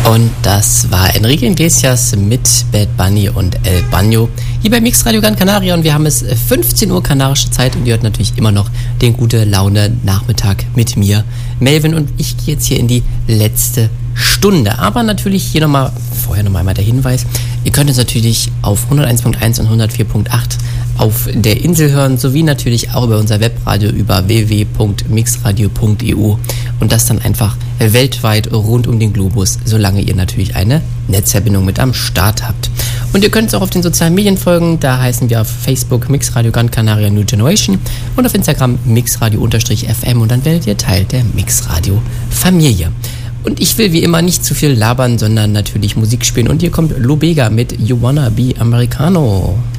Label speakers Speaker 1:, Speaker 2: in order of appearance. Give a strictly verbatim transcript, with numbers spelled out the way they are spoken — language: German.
Speaker 1: Und das war Enrique Iglesias mit Bad Bunny und El Baño hier bei Mix Radio Gran Canaria, und wir haben es fünfzehn Uhr kanarische Zeit und ihr hört natürlich immer noch den gute Laune Nachmittag mit mir, Melvin, und ich gehe jetzt hier in die letzte Stunde. Aber natürlich hier nochmal, vorher nochmal einmal der Hinweis, ihr könnt uns natürlich auf hunderteins Punkt eins und hundertvier Punkt acht auf der Insel hören, sowie natürlich auch über unser Webradio über w w w Punkt mixradio Punkt e u und das dann einfach weltweit rund um den Globus, solange ihr natürlich eine Netzverbindung mit am Start habt. Und ihr könnt es auch auf den sozialen Medien folgen, da heißen wir auf Facebook Mixradio Gran Canaria New Generation und auf Instagram Mixradio-F M, und dann werdet ihr Teil der Mixradio Familie. Und ich will wie immer nicht zu viel labern, sondern natürlich Musik spielen, und hier kommt Lobega mit You Wanna Be Americano.